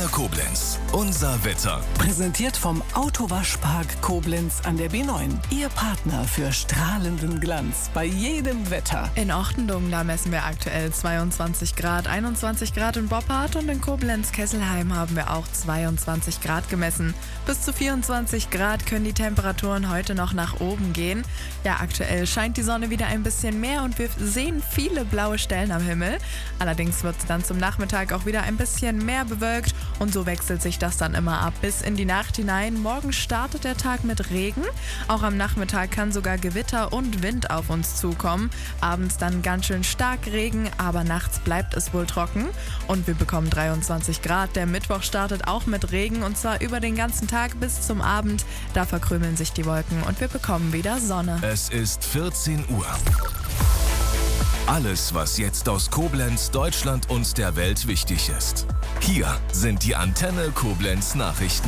Antenne Koblenz. Unser Wetter. Präsentiert vom Autowaschpark Koblenz an der B9. Ihr Partner für strahlenden Glanz bei jedem Wetter. In Ortendung, da messen wir aktuell 22 Grad, 21 Grad in Boppard und in Koblenz-Kesselheim haben wir auch 22 Grad gemessen. Bis zu 24 Grad können die Temperaturen heute noch nach oben gehen. Ja, aktuell scheint die Sonne wieder ein bisschen mehr und wir sehen viele blaue Stellen am Himmel. Allerdings wird es dann zum Nachmittag auch wieder ein bisschen mehr bewölkt und so wechselt sich das dann immer ab bis in die Nacht hinein. Morgen startet der Tag mit Regen. Auch am Nachmittag kann sogar Gewitter und Wind auf uns zukommen. Abends dann ganz schön stark Regen, aber nachts bleibt es wohl trocken und wir bekommen 23 Grad. Der Mittwoch startet auch mit Regen und zwar über den ganzen Tag bis zum Abend. Da verkrümeln sich die Wolken und wir bekommen wieder Sonne. Es ist 14 Uhr. Alles, was jetzt aus Koblenz, Deutschland und der Welt wichtig ist. Hier sind die Antenne Koblenz Nachrichten.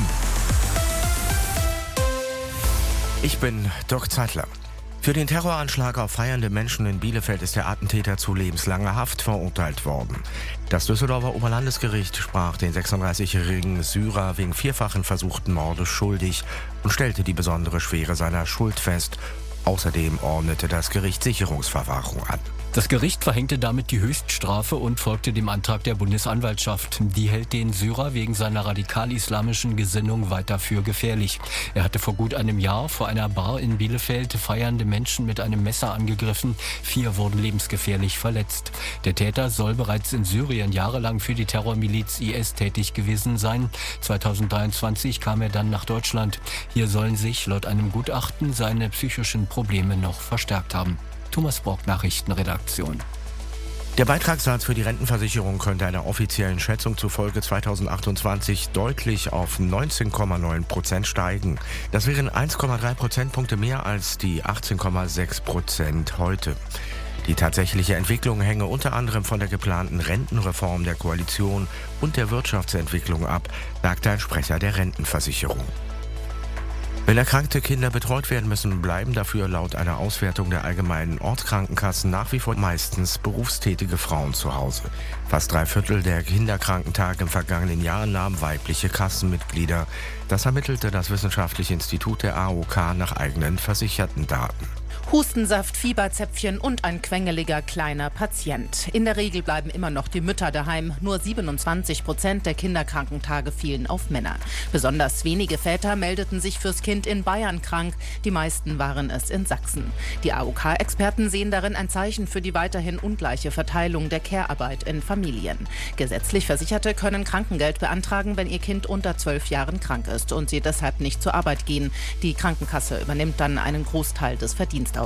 Ich bin Dirk Zeitler. Für den Terroranschlag auf feiernde Menschen in Bielefeld ist der Attentäter zu lebenslanger Haft verurteilt worden. Das Düsseldorfer Oberlandesgericht sprach den 36-jährigen Syrer wegen vierfachen versuchten Mordes schuldig und stellte die besondere Schwere seiner Schuld fest. Außerdem ordnete das Gericht Sicherungsverwahrung an. Das Gericht verhängte damit die Höchststrafe und folgte dem Antrag der Bundesanwaltschaft. Die hält den Syrer wegen seiner radikal-islamischen Gesinnung weiter für gefährlich. Er hatte vor gut einem Jahr vor einer Bar in Bielefeld feiernde Menschen mit einem Messer angegriffen. 4 wurden lebensgefährlich verletzt. Der Täter soll bereits in Syrien jahrelang für die Terrormiliz IS tätig gewesen sein. 2023 kam er dann nach Deutschland. Hier sollen sich laut einem Gutachten seine psychischen Probleme noch verstärkt haben. Thomas Brock, Nachrichtenredaktion. Der Beitragssatz für die Rentenversicherung könnte einer offiziellen Schätzung zufolge 2028 deutlich auf 19,9% steigen. Das wären 1,3 Prozentpunkte mehr als die 18,6% heute. Die tatsächliche Entwicklung hänge unter anderem von der geplanten Rentenreform der Koalition und der Wirtschaftsentwicklung ab, sagte ein Sprecher der Rentenversicherung. Wenn erkrankte Kinder betreut werden müssen, bleiben dafür laut einer Auswertung der allgemeinen Ortskrankenkassen nach wie vor meistens berufstätige Frauen zu Hause. Fast 3/4 der Kinderkrankentage im vergangenen Jahr nahmen weibliche Kassenmitglieder. Das ermittelte das Wissenschaftliche Institut der AOK nach eigenen versicherten Daten. Hustensaft, Fieberzäpfchen und ein quengeliger kleiner Patient. In der Regel bleiben immer noch die Mütter daheim. Nur 27% der Kinderkrankentage fielen auf Männer. Besonders wenige Väter meldeten sich fürs Kind in Bayern krank. Die meisten waren es in Sachsen. Die AOK-Experten sehen darin ein Zeichen für die weiterhin ungleiche Verteilung der Care-Arbeit in Familien. Gesetzlich Versicherte können Krankengeld beantragen, wenn ihr Kind unter 12 Jahren krank ist und sie deshalb nicht zur Arbeit gehen. Die Krankenkasse übernimmt dann einen Großteil des Verdienstes.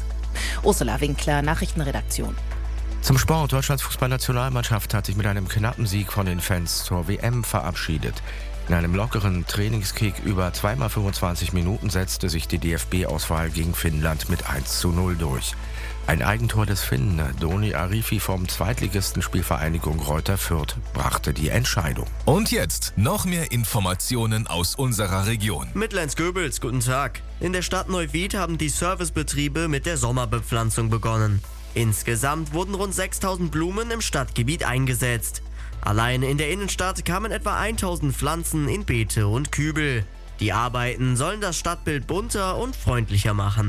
Ursula Winkler, Nachrichtenredaktion. Zum Sport. Deutschlands Fußballnationalmannschaft hat sich mit einem knappen Sieg von den Fans zur WM verabschiedet. In einem lockeren Trainingskick über 2 x 25 Minuten setzte sich die DFB-Auswahl gegen Finnland mit 1:0 durch. Ein Eigentor des Finnen, Doni Arifi vom Zweitligisten Spielvereinigung Greuther Fürth, brachte die Entscheidung. Und jetzt noch mehr Informationen aus unserer Region. Mitleins-Göbels, guten Tag. In der Stadt Neuwied haben die Servicebetriebe mit der Sommerbepflanzung begonnen. Insgesamt wurden rund 6.000 Blumen im Stadtgebiet eingesetzt. Allein in der Innenstadt kamen etwa 1.000 Pflanzen in Beete und Kübel. Die Arbeiten sollen das Stadtbild bunter und freundlicher machen.